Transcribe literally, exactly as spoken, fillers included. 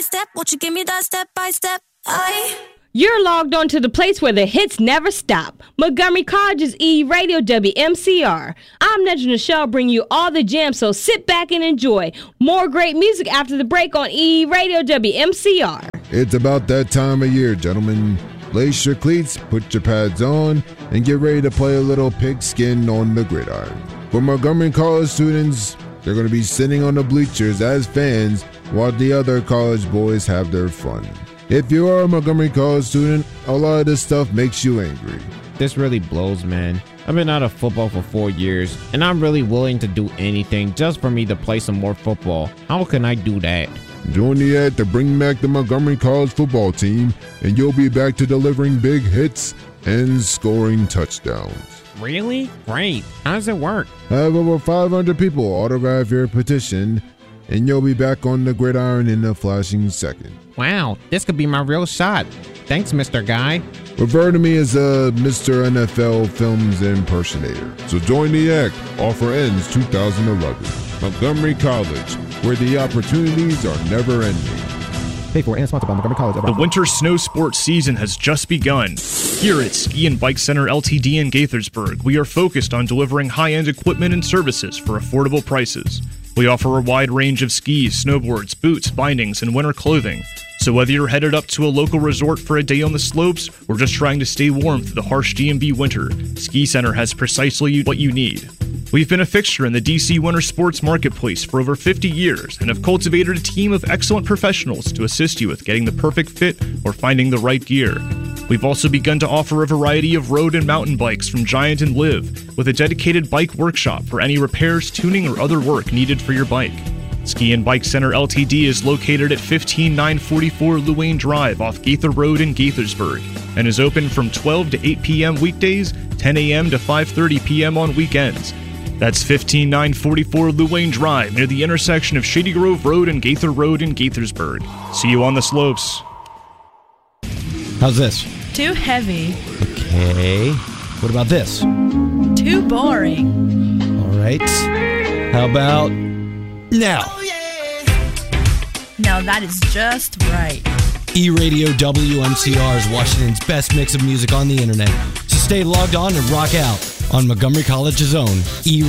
step? Won't you give me that step by step? I... You're logged on to the place where the hits never stop. Montgomery College's E! Radio W M C R. I'm Nedra Nichelle, bringing you all the jams, so sit back and enjoy. More great music after the break on E! Radio W M C R. It's about that time of year, gentlemen. Lace your cleats, put your pads on, and get ready to play a little pigskin on the gridiron. For Montgomery College students, they're going to be sitting on the bleachers as fans while the other college boys have their fun. If you are a Montgomery College student, a lot of this stuff makes you angry. This really blows, man. I've been out of football for four years, and I'm really willing to do anything just for me to play some more football. How can I do that? Join the ad to bring back the Montgomery College football team, and you'll be back to delivering big hits and scoring touchdowns. Really? Great. How does it work? Have over five hundred people autograph your petition, and you'll be back on the gridiron in a flashing second. Wow, this could be my real shot. Thanks, Mister Guy. Refer to me as a Mister N F L Films impersonator. So join the act. Offer ends two thousand eleven. Montgomery College, where the opportunities are never ending. Paid for and sponsored by Montgomery College. The winter snow sports season has just begun. Here at Ski and Bike Center Ltd in Gaithersburg, we are focused on delivering high-end equipment and services for affordable prices. We offer a wide range of skis, snowboards, boots, bindings, and winter clothing. So whether you're headed up to a local resort for a day on the slopes or just trying to stay warm through the harsh D M V winter, Ski Center has precisely what you need. We've been a fixture in the D C winter sports marketplace for over fifty years and have cultivated a team of excellent professionals to assist you with getting the perfect fit or finding the right gear. We've also begun to offer a variety of road and mountain bikes from Giant and Liv, with a dedicated bike workshop for any repairs, tuning, or other work needed for your bike. Ski and Bike Center Ltd is located at fifteen nine forty-four Luane Drive off Gaither Road in Gaithersburg and is open from twelve to eight p.m. weekdays, ten a.m. to five thirty p.m. on weekends. That's fifteen nine forty-four Luane Drive near the intersection of Shady Grove Road and Gaither Road in Gaithersburg. See you on the slopes. How's this? Too heavy. Okay. What about this? Too boring. All right. How about now? Now that is just right. E-Radio W M C R is Washington's best mix of music on the internet. So stay logged on and rock out on Montgomery College's own E-Radio.